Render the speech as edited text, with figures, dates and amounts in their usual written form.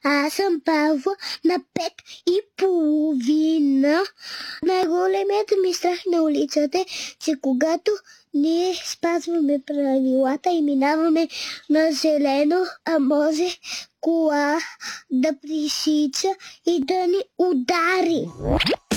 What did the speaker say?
Аз съм Павла на 5:30. Най-големият ми страх на улицата е, че когато ние спазваме правилата и минаваме на зелено, може кола да пресича и да ни удари.